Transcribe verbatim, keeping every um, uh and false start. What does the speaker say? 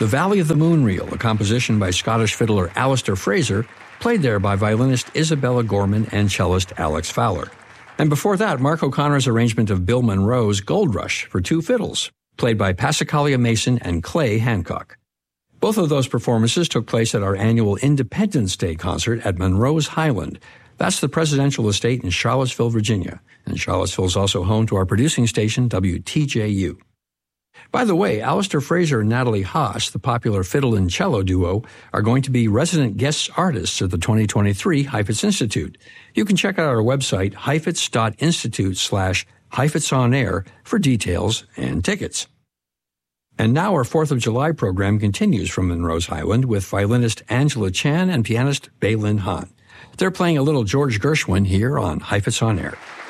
The Valley of the Moon Reel, a composition by Scottish fiddler Alistair Fraser, played there by violinist Isabella Gorman and cellist Alex Fowler. And before that, Mark O'Connor's arrangement of Bill Monroe's Gold Rush for two fiddles, played by Passacaglia Mason and Clay Hancock. Both of those performances took place at our annual Independence Day concert at Monroe's Highland. That's the presidential estate in Charlottesville, Virginia. And Charlottesville is also home to our producing station, W T J U. By the way, Alistair Fraser and Natalie Haas, the popular fiddle and cello duo, are going to be resident guest artists at the twenty twenty-three Heifetz Institute. You can check out our website, heifetz.institute slash Heifetz on Air, for details and tickets. And now our fourth of July program continues from Monroe's Highland with violinist Angela Chan and pianist Bailyn Hahn. They're playing a little George Gershwin here on Heifetz on Air.